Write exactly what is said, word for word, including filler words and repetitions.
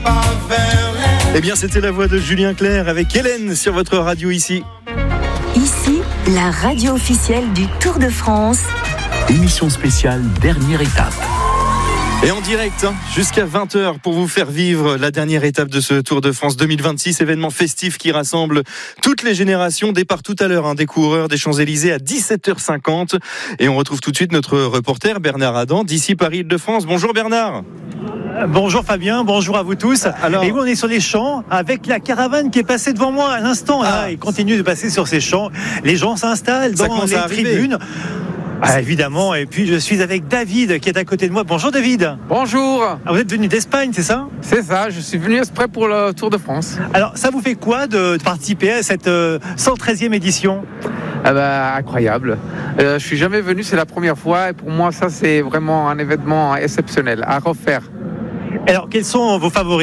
Eh bien, c'était la voix de Julien Clerc avec Hélène sur votre radio ici. Ici, la radio officielle du Tour de France. Émission spéciale, dernière étape. Et en direct, hein, jusqu'à vingt heures pour vous faire vivre la dernière étape de ce Tour de France deux mille vingt-six, événement festif qui rassemble toutes les générations. Départ tout à l'heure hein, des coureurs des Champs-Élysées à dix-sept heures cinquante. Et on retrouve tout de suite notre reporter Bernard Adam d'ici Paris-Île-de-France. Bonjour Bernard. Bonjour Fabien, bonjour à vous tous. Alors... Et oui, on est sur les champs avec la caravane qui est passée devant moi à l'instant là, ah. et continue de passer sur ces champs. Les gens s'installent dans les tribunes. Ah, évidemment, et puis je suis avec David qui est à côté de moi. Bonjour David. Bonjour. Ah, vous êtes venu d'Espagne, c'est ça ? C'est ça, je suis venu exprès pour le Tour de France. Alors, ça vous fait quoi de, de participer à cette euh, cent treizième édition ? Ah bah, incroyable. Euh, je suis jamais venu, c'est la première fois, et pour moi, ça c'est vraiment un événement exceptionnel à refaire. Alors, quels sont vos favoris ?